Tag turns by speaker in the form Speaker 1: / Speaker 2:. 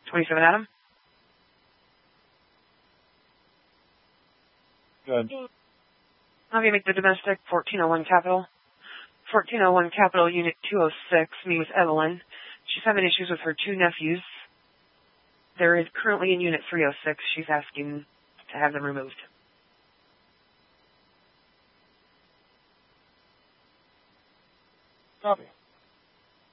Speaker 1: 27 Adam.
Speaker 2: Good.
Speaker 1: Have you make the domestic 1401 Capital. 1401 Capital, Unit 206, me with Evelyn. She's having issues with her two nephews. They're currently in Unit 306. She's asking to have them removed.
Speaker 2: Copy.